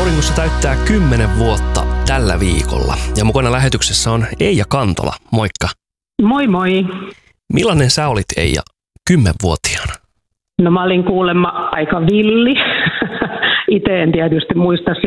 Auringossa täyttää 10 vuotta tällä viikolla. Ja mukana lähetyksessä on Eija Kantola. Moikka. Moi moi. Millainen sä olit, Eija, 10-vuotiaana? No mä olin kuulemma aika villi. Itse en tietysti muista